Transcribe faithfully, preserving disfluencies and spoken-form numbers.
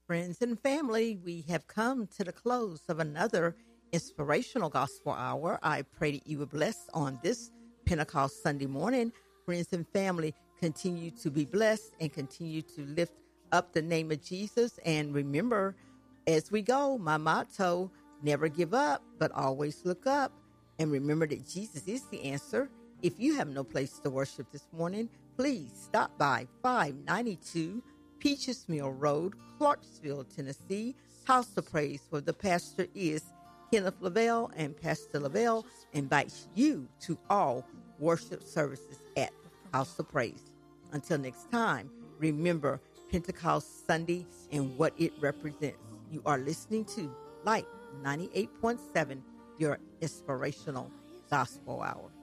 Friends and family, we have come to the close of another inspirational gospel hour. I pray that you were blessed on this Pentecost Sunday morning. Friends and family, continue to be blessed and continue to lift up the name of Jesus. And remember, as we go, my motto, never give up, but always look up. And remember that Jesus is the answer. If you have no place to worship this morning, please stop by five ninety-two Peaches Mill Road, Clarksville, Tennessee, House of Praise, where the pastor is Kenneth Lavelle, and Pastor Lavelle invites you to all worship services at House of Praise. Until next time, remember Pentecost Sunday and what it represents. You are listening to Light ninety-eight point seven, your inspirational gospel hour.